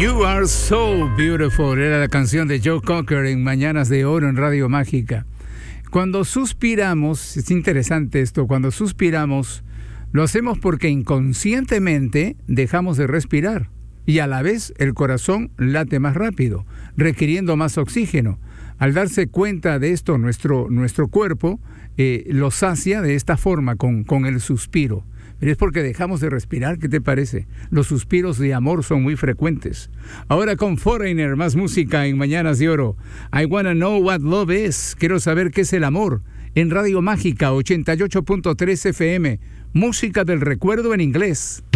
You Are So Beautiful era la canción de Joe Cocker en Mañanas de Oro en Radio Mágica. Cuando suspiramos, es interesante esto, cuando suspiramos lo hacemos porque inconscientemente dejamos de respirar y a la vez el corazón late más rápido, requiriendo más oxígeno. Al darse cuenta de esto, nuestro cuerpo lo sacia de esta forma con el suspiro. Pero es porque dejamos de respirar, ¿qué te parece? Los suspiros de amor son muy frecuentes. Ahora con Foreigner, más música en Mañanas de Oro. I Wanna Know What Love Is. Quiero saber qué es el amor. En Radio Mágica 88.3 FM. Música del recuerdo en inglés.